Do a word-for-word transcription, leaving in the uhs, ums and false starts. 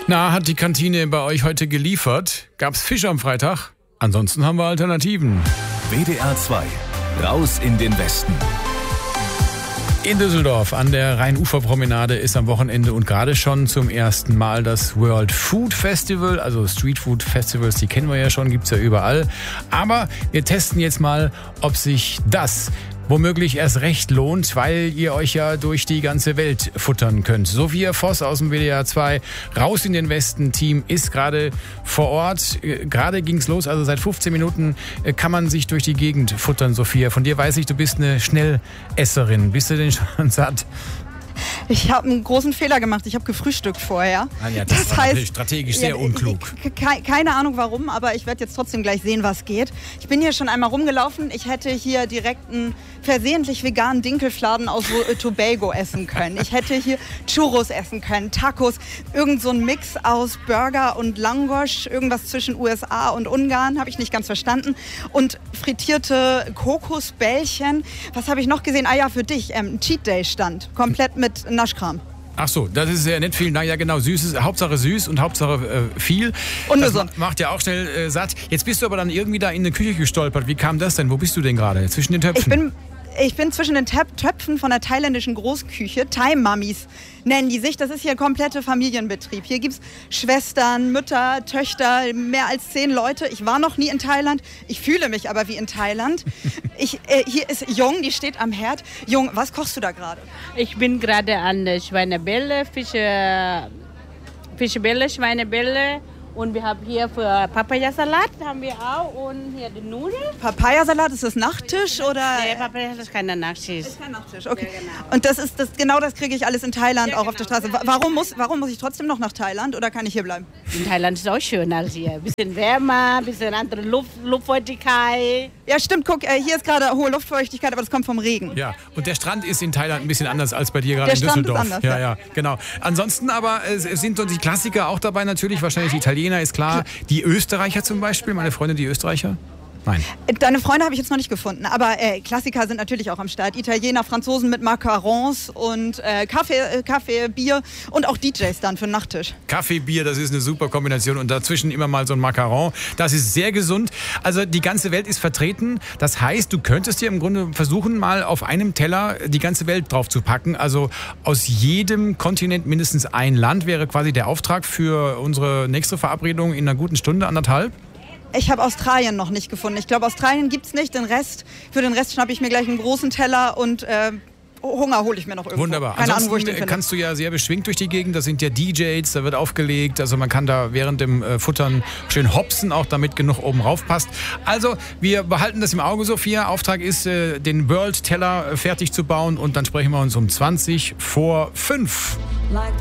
Na, hat die Kantine bei euch heute geliefert? Gab's Fisch am Freitag? Ansonsten haben wir Alternativen. W D R zwei. Raus in den Westen. In Düsseldorf an der Rheinuferpromenade ist am Wochenende und gerade schon zum ersten Mal das World Food Festival, also Street Food Festivals, die kennen wir ja schon, gibt's ja überall. Aber wir testen jetzt mal, ob sich das womöglich erst recht lohnt, weil ihr euch ja durch die ganze Welt futtern könnt. Sophia Voss aus dem W D R zwei Raus in den Westen Team ist gerade vor Ort. Gerade ging's los, also seit fünfzehn Minuten kann man sich durch die Gegend futtern, Sophia. Von dir weiß ich, du bist eine Schnellesserin. Bist du denn schon satt? Ich habe einen großen Fehler gemacht. Ich habe gefrühstückt vorher. Ah ja, das, das war heißt, strategisch sehr ja, unklug. Ke- keine Ahnung warum, aber ich werde jetzt trotzdem gleich sehen, was geht. Ich bin hier schon einmal rumgelaufen. Ich hätte hier direkt einen versehentlich veganen Dinkelfladen aus Tobago essen können. Ich hätte hier Churros essen können, Tacos, irgend so ein Mix aus Burger und Langosch, irgendwas zwischen U S A und Ungarn, habe ich nicht ganz verstanden. Und frittierte Kokosbällchen. Was habe ich noch gesehen? Ah ja, für dich, ähm, ein Cheat Day stand, komplett mit Naschkram. Ach so, das ist sehr nett. Vielen Dank. Ja genau, süß ist, Hauptsache süß und Hauptsache äh, viel. Ungesund. Das macht ja auch schnell äh, satt. Jetzt bist du aber dann irgendwie da in eine Küche gestolpert. Wie kam das denn? Wo bist du denn gerade? Zwischen den Töpfen? Ich bin, ich bin zwischen den Töp- Töpfen von der thailändischen Großküche. Thai-Mummies nennen die sich. Das ist hier ein kompletter Familienbetrieb. Hier gibt es Schwestern, Mütter, Töchter, mehr als zehn Leute. Ich war noch nie in Thailand. Ich fühle mich aber wie in Thailand. Ich, äh, hier ist Jung, die steht am Herd. Jung, was kochst du da gerade? Ich bin gerade an der Schweinebälle, Fische, Fischbälle, Schweinebälle. Und wir haben hier für Papayasalat haben wir auch und hier die Nudeln. Papayasalat, ist das Nachtisch oder? Nee, Papayasalat ist kein Nachtisch. Ist kein Nachtisch, okay. Ja, genau. Und das ist das, genau das kriege ich alles in Thailand Ja, auch auf der genau. Straße. Wa- Warum muss, warum muss ich trotzdem noch nach Thailand oder kann ich hier bleiben? In Thailand ist es auch schön als hier. Ein bisschen wärmer, ein bisschen andere Luft, Luftfeuchtigkeit. Ja, stimmt, guck, äh, hier ist gerade hohe Luftfeuchtigkeit, aber das kommt vom Regen. Ja, und der Strand ist in Thailand ein bisschen anders als bei dir gerade Der in Strand ist Düsseldorf. anders, ja, ja. ja, genau. Ansonsten aber äh, es sind so die Klassiker auch dabei natürlich, wahrscheinlich die Italiener, ist klar. Die Österreicher zum Beispiel, meine Freunde, die Österreicher? Nein. Deine Freunde habe ich jetzt noch nicht gefunden, aber äh, Klassiker sind natürlich auch am Start. Italiener, Franzosen mit Macarons und äh, Kaffee, äh, Kaffee, Bier und auch D Js dann für den Nachttisch. Kaffee, Bier, das ist eine super Kombination und dazwischen immer mal so ein Macaron. Das ist sehr gesund. Also die ganze Welt ist vertreten. Das heißt, du könntest dir im Grunde versuchen, mal auf einem Teller die ganze Welt drauf zu packen. Also aus jedem Kontinent mindestens ein Land wäre quasi der Auftrag für unsere nächste Verabredung in einer guten Stunde, anderthalb. Ich habe Australien noch nicht gefunden. Ich glaube, Australien gibt's nicht. Den Rest, für den Rest schnappe ich mir gleich einen großen Teller und äh, Hunger hole ich mir noch irgendwo. Wunderbar. Keine Ahnung, wo ich Ansonsten den finde. kannst du ja sehr beschwingt durch die Gegend. Das sind ja D Js, da wird aufgelegt. Also man kann da während dem äh, Futtern schön hopsen, auch damit genug oben rauf passt. Also wir behalten das im Auge, Sophia. Auftrag ist, äh, den World Teller äh, fertig zu bauen und dann sprechen wir uns um zwanzig vor fünf.